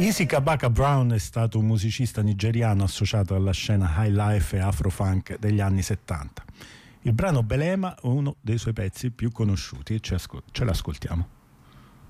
Isi Kabaka Brown è stato un musicista nigeriano associato alla scena high life e afro-funk degli anni 70. Il brano Belema è uno dei suoi pezzi più conosciuti e ce l'ascoltiamo.